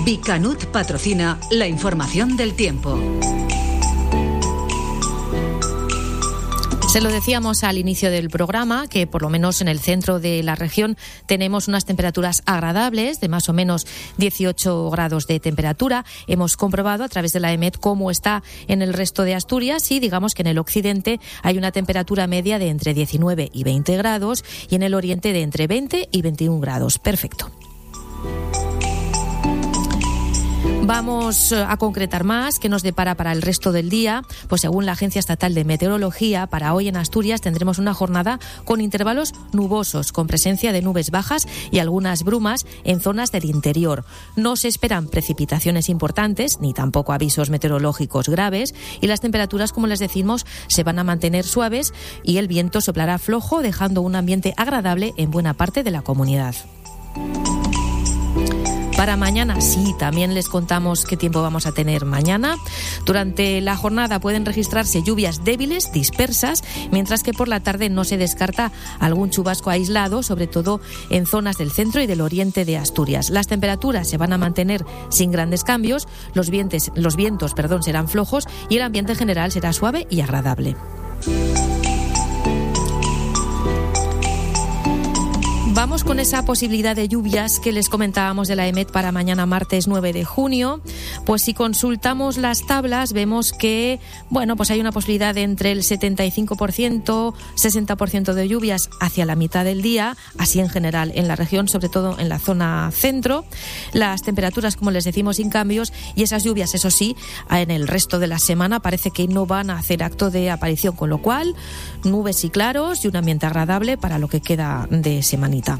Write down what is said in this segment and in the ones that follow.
Bicanut patrocina la información del tiempo. Se lo decíamos al inicio del programa, que por lo menos en el centro de la región tenemos unas temperaturas agradables de más o menos 18 grados de temperatura. Hemos comprobado a través de la EMET cómo está en el resto de Asturias y digamos que en el occidente hay una temperatura media de entre 19 y 20 grados y en el oriente de entre 20 y 21 grados. Perfecto. Vamos a concretar más qué nos depara para el resto del día. Pues según la Agencia Estatal de Meteorología, para hoy en Asturias tendremos una jornada con intervalos nubosos, con presencia de nubes bajas y algunas brumas en zonas del interior. No se esperan precipitaciones importantes, ni tampoco avisos meteorológicos graves, y las temperaturas, como les decimos, se van a mantener suaves y el viento soplará flojo, dejando un ambiente agradable en buena parte de la comunidad. Para mañana, sí, también les contamos qué tiempo vamos a tener mañana. Durante la jornada pueden registrarse lluvias débiles, dispersas, mientras que por la tarde no se descarta algún chubasco aislado, sobre todo en zonas del centro y del oriente de Asturias. Las temperaturas se van a mantener sin grandes cambios, los vientos serán flojos y el ambiente general será suave y agradable. Vamos con esa posibilidad de lluvias que les comentábamos de la EMET para mañana martes 9 de junio. Pues si consultamos las tablas vemos que, pues hay una posibilidad de entre el 75%, 60% de lluvias hacia la mitad del día, así en general en la región, sobre todo en la zona centro. Las temperaturas, como les decimos, sin cambios, y esas lluvias, eso sí, en el resto de la semana parece que no van a hacer acto de aparición, con lo cual nubes y claros y un ambiente agradable para lo que queda de semanita.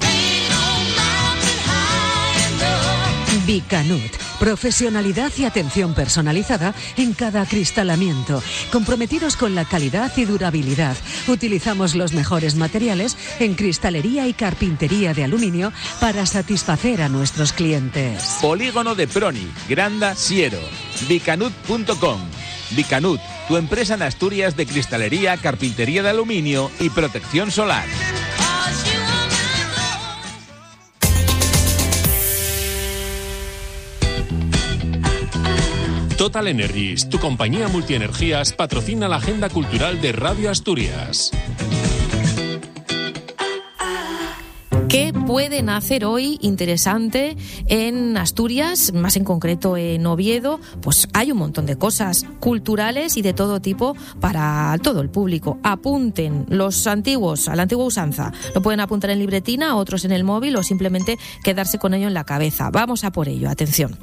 Bicanut, profesionalidad y atención personalizada en cada acristalamiento, comprometidos con la calidad y durabilidad. Utilizamos los mejores materiales en cristalería y carpintería de aluminio para satisfacer a nuestros clientes. Polígono de Proni, Granda, Siero. Bicanut.com. Bicanut, tu empresa en Asturias de cristalería, carpintería de aluminio y protección solar. Total Energies, tu compañía multienergías, patrocina la agenda cultural de Radio Asturias. ¿Qué pueden hacer hoy interesante en Asturias, más en concreto en Oviedo? Pues hay un montón de cosas culturales y de todo tipo para todo el público. Apunten los antiguos, a la antigua usanza. Lo pueden apuntar en libretina, otros en el móvil o simplemente quedarse con ello en la cabeza. Vamos a por ello, atención.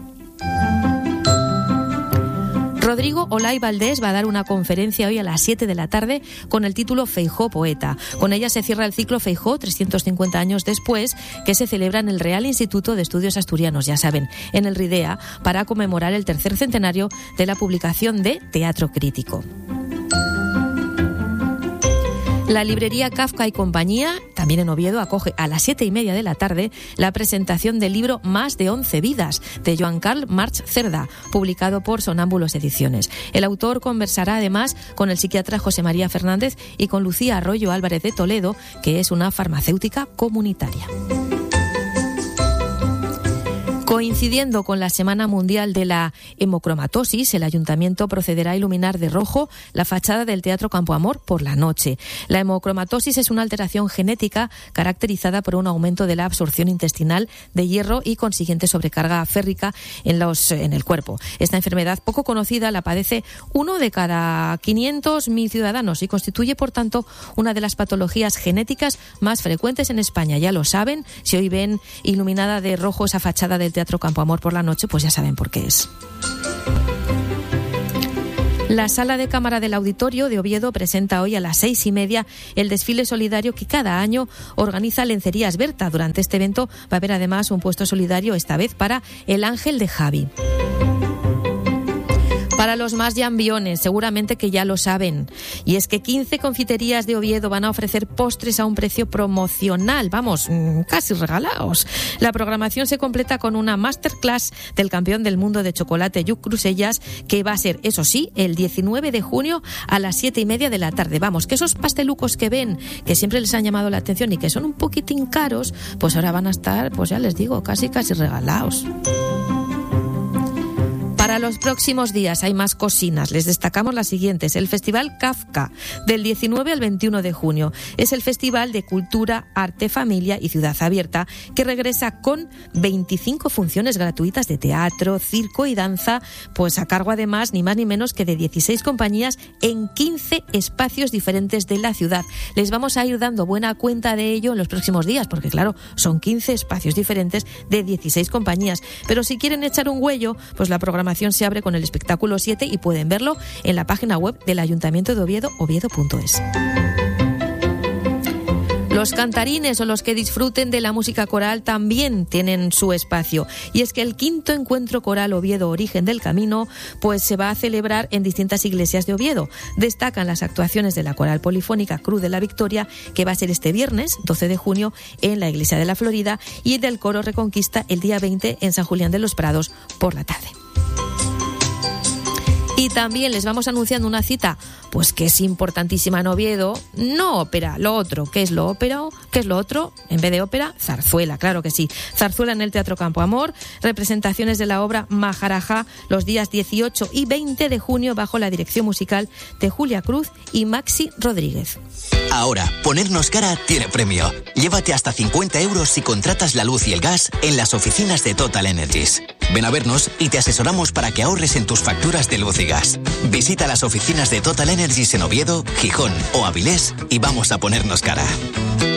Rodrigo Olay Valdés va a dar una conferencia hoy a las 7 de la tarde con el título Feijóo Poeta. Con ella se cierra el ciclo Feijóo 350 años después, que se celebra en el Real Instituto de Estudios Asturianos, ya saben, en el RIDEA, para conmemorar el tercer centenario de la publicación de Teatro Crítico. La librería Kafka y Compañía, también en Oviedo, acoge a las 7:30 de la tarde la presentación del libro Más de 11 vidas, de Joan Carl March Cerda, publicado por Sonámbulos Ediciones. El autor conversará además con el psiquiatra José María Fernández y con Lucía Arroyo Álvarez de Toledo, que es una farmacéutica comunitaria. Coincidiendo con la Semana Mundial de la Hemocromatosis, el Ayuntamiento procederá a iluminar de rojo la fachada del Teatro Campo Amor por la noche. La hemocromatosis es una alteración genética caracterizada por un aumento de la absorción intestinal de hierro y consiguiente sobrecarga férrica en el cuerpo. Esta enfermedad poco conocida la padece 1 de cada 500.000 ciudadanos y constituye, por tanto, una de las patologías genéticas más frecuentes en España. Ya lo saben, si hoy ven iluminada de rojo esa fachada del Teatro Campo Amor por la noche, pues ya saben por qué es. La Sala de Cámara del Auditorio de Oviedo presenta hoy a las 6:30 el desfile solidario que cada año organiza Lencerías Berta. Durante este evento va a haber además un puesto solidario, esta vez para el Ángel de Javi. Para los más llambiones, seguramente que ya lo saben, y es que 15 confiterías de Oviedo van a ofrecer postres a un precio promocional, casi regalados. La programación se completa con una masterclass del campeón del mundo de chocolate, Lluc Crusellas, que va a ser, eso sí, el 19 de junio a las 7:30 de la tarde. Que esos pastelucos que ven, que siempre les han llamado la atención y que son un poquitín caros, pues ahora van a estar, pues ya les digo, casi regalados. Para los próximos días hay más cocinas. Les destacamos las siguientes. El Festival Kafka, del 19 al 21 de junio. Es el Festival de Cultura, Arte, Familia y Ciudad Abierta, que regresa con 25 funciones gratuitas de teatro, circo y danza, pues a cargo además ni más ni menos que de 16 compañías en 15 espacios diferentes de la ciudad. Les vamos a ir dando buena cuenta de ello en los próximos días, porque claro, son 15 espacios diferentes de 16 compañías. Pero si quieren echar un huello, pues la programación se abre con el espectáculo 7 y pueden verlo en la página web del Ayuntamiento de Oviedo, oviedo.es. Los cantarines o los que disfruten de la música coral también tienen su espacio. Y es que el 5º encuentro coral Oviedo Origen del Camino pues se va a celebrar en distintas iglesias de Oviedo. Destacan las actuaciones de la coral polifónica Cruz de la Victoria, que va a ser este viernes 12 de junio en la iglesia de la Florida, y del coro Reconquista el día 20 en San Julián de los Prados por la tarde. Y también les vamos anunciando una cita, pues que es importantísima en Oviedo. No ópera, lo otro. ¿Qué es lo ópera? ¿Qué es lo otro? En vez de ópera, zarzuela, claro que sí. Zarzuela en el Teatro Campo Amor, representaciones de la obra Maharajá los días 18 y 20 de junio bajo la dirección musical de Julia Cruz y Maxi Rodríguez. Ahora, ponernos cara tiene premio. Llévate hasta 50 euros si contratas la luz y el gas en las oficinas de Total Energies. Ven a vernos y te asesoramos para que ahorres en tus facturas de luz y gas. Visita las oficinas de Total Energies en Oviedo, Gijón o Avilés y vamos a ponernos cara.